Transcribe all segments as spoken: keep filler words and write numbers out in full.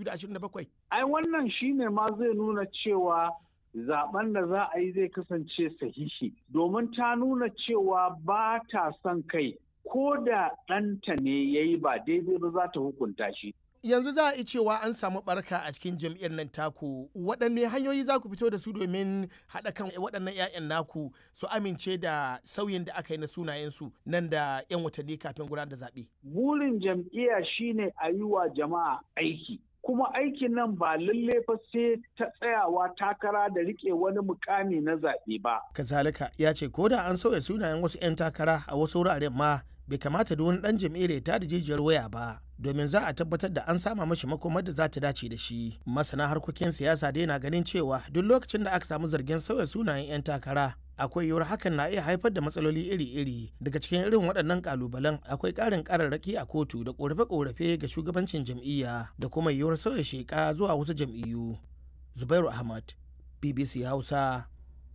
biyu da ashirin da bakwai? Ai wannan shine ma zai nuna cewa zaben da za a yi zai kasance sahihi, domin ta nuna cewa ba ta son kai, ko da ɗanta ne ya yi ba daidai ba za ta hukunta shi. Yanzu za a yi cewa an samu barka a cikin jam'iyyar nan taku, waɗanne hanyoyi za ku fito da su domin haɗa kan waɗannan 'ya'yan naku su amince da sauyin da aka yi na sunayensu nan da 'yan watanni kafin gudanar da zaɓe? Burin jam'iyya shine a yi wa jama'a aiki. Kuma aikin nan ba lalle fa sai ta tsayawa takara da rike wani mukami na zaɓe ba. Kazalika ya ce ko da an sauya sunayen wasu 'yan takara a wasu wuraren ma bai kamata da wani ɗan jam'iyyar ta da jijiyar waya ba, domin za a tabbatar da an sama mashi makomar da za ta dace da shi. Masana harkokin siyasa dai na ganin cewa duk lokacin da aka samu zargin sauya sunayen 'yan takara akwai yiwuwar hakan na iya haifar da matsaloli iri-iri. Daga cikin irin waɗannan kalubalen akwai ƙarin ƙararraki a kotu da ƙorafe-ƙorafe ga shugabancin jam'iyya da kuma yiwuwar sauya sheƙa zuwa wasu jam'iyyu. Zubairu Ahmad, B B C Hausa,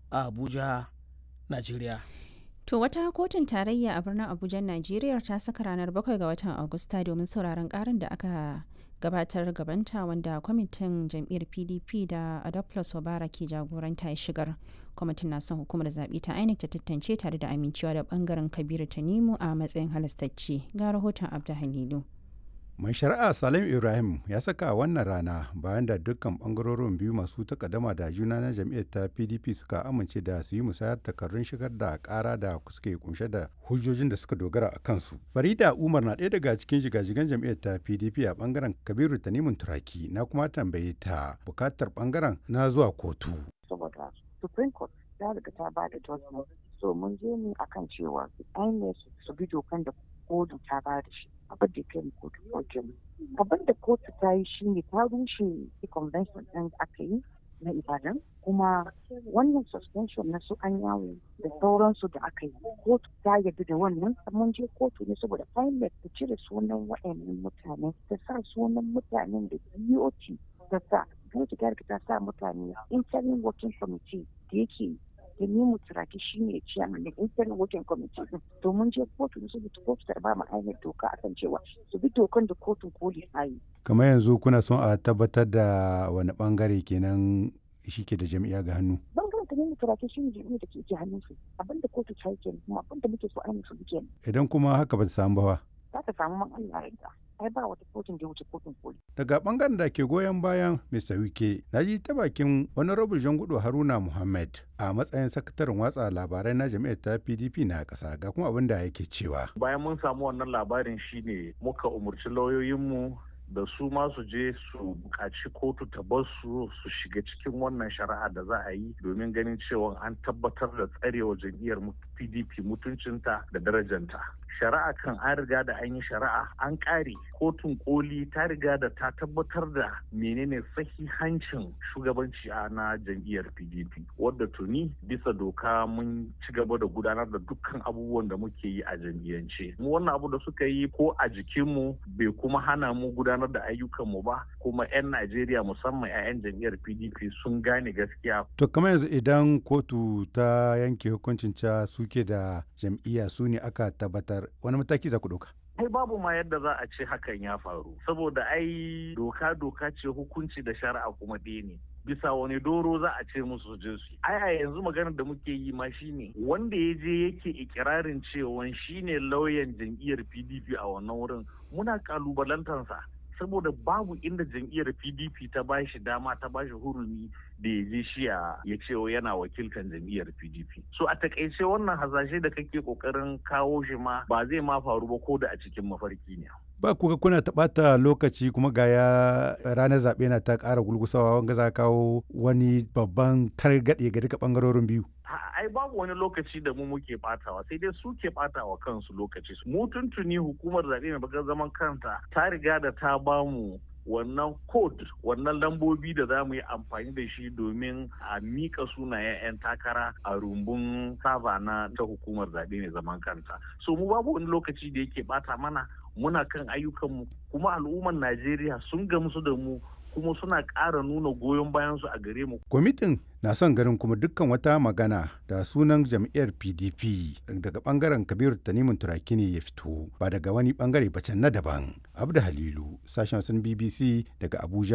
Abuja, Najeriya. To wata kotun tarayya a birnin Abuja, Najeriya ta saka ranar bakwai ga watan Agusta domin sauraron ƙarin da aka gabatar gabanta wanda kwamitin jam'iyyar P D P da Adolphus Wabara ke jagoranta ya shigar. Kwamitin na son hukumar zaɓe ta I N E C ta tantance tare da amincewa da ɓangaren Kabiru Tanimu a matsayin halastacce. Ga rahoton Abda Halilu. Mai shari'a Salim Ibrahim ya saka wannan rana bayan da dukkan bangarorin biyu masu takaddama da juna na jam'iyyar ta P D P suka amince da su yi musayar takardun shigar da kara da suke kunshe da hujjojin da suka dogara a kansu. Farida Umar na ɗaya daga cikin jigajigan jam'iyyar ta P D P a bangaren Kabiru Tanimun Turaki, na kuma tambaye ta bukatar bangaren na zuwa kotu. Saboda Supreme Court ta riga ta ba da judgment, so mun je ne akan cewa I N E C su bi dokan da kotu ta ba da shi. Abin da kai kotu wajen abin da kotu ta yi shi ne ta rushe convention ɗin da aka yi na Ibadan, kuma wannan suspension na su an yawo da sauransu da aka yi kotu ta yarda da wannan. Mun je kotu ne saboda I N E C ta cire sunan waɗannan mutane, ta sa sunan mutanen da B O T ta sa B O T ta ta sa mutane interim working committee da yake da ni mu turaki shi ne ciyaman da interim working committee din. To mun je kotu ne saboda kotu ta ba mu ainihin doka akan cewa su bi dokan da kotun koli ta yi. Kamar yanzu kuna son a tabbatar da wani bangare kenan shi ke da jami'a ga hannu? Bangaren ta ne mu turaki shi ne jami'a da ke ke hannun su. Abin da kotu ta yi kenan kuma abin da muke so ainihin su bi kenan. Idan kuma haka ba ta samu ba. Za ta samu man Allah ya ai ba wata kotun da wuce kotun koli. Daga bangaren da ke goyon bayan Mister Wike, na ji ta bakin Honorable Jangudu Haruna Muhammad a matsayin sakataren watsa labarai na jami'ar ta P D P na ƙasa, ga kuma abin da yake cewa. Bayan mun samu wannan labarin shine muka umurci lauyoyinmu da su ma su je su buƙaci kotu ta bar su su shiga cikin wannan shari'a da za a yi domin ganin cewa an tabbatar da tsarewa jam'iyyar P D P mutuncinta da darajanta. Shari'a kan an riga da an yi shari'a an ƙare, kotun koli ta riga da ta tabbatar da menene sahihancin shugabanci a na jam'iyyar P D P, wadda tuni bisa doka mun ci gaba da gudanar da dukkan abubuwan da muke yi a jam'iyyance. Mu wannan abu da suka yi ko a jikinmu bai kuma hana mu gudanar da ayyukanmu ba, kuma 'yan Najeriya musamman 'ya'yan jam'iyyar P D P sun gane gaskiya. To kamar yanzu idan kotu ta yanke hukuncin ca suke da jam'iyya su ne aka tabbatar, wani mataki za ku ɗauka? Ai babu ma yadda za a ce hakan ya faru, saboda ai doka doka ce, hukunci da shari'a kuma ɗaya ne. Bisa wani doro za a ce musu je su. Ai a yanzu maganar da muke yi ma shine wanda ya je yake ikirarin cewa shine lauyan jam'iyyar P D P a wannan wurin, muna kalubalantarsa. Saboda babu inda jam'iyyar P D P ta ba shi dama, ta ba shi hurumi da ya je shi ya ce yana wakilkan jam'iyyar P D P. So a takaice wannan hasashe da kake kokarin kawo shi ma ba zai ma faru ba ko da a cikin mafarki ne. Ba kuka kuna taɓata lokaci kuma ga ya ranar zaɓe na ta ƙara gulgusawa, wanga za kawo wani babban targaɗe ga duka ɓangarorin biyu. ai babu wani lokaci da mu muke batawa, sai dai su ke batawa kansu lokaci. Mu tuntuni hukumar zaɓe mai bakar zaman kanta ta riga da ta bamu wannan code, wannan lambobi da za mu yi amfani da shi domin a mika sunayen 'yan takara a rumbun sava na ta hukumar zaɓe mai zaman kanta. So mu babu wani lokaci da yake bata mana, muna kan ayyukanmu, kuma al'ummar Najeriya sun gamsu da mu kuma suna ƙara nuna goyon bayansu a gare mu. Kwamitin na son ganin kuma dukkan wata magana da sunan jam'iyyar P D P daga bangaren Kabiru Tanimun Turaki ne ya fito, ba daga wani bangare ba can na daban. Abda Halilu, sashen sun B B C daga Abuja.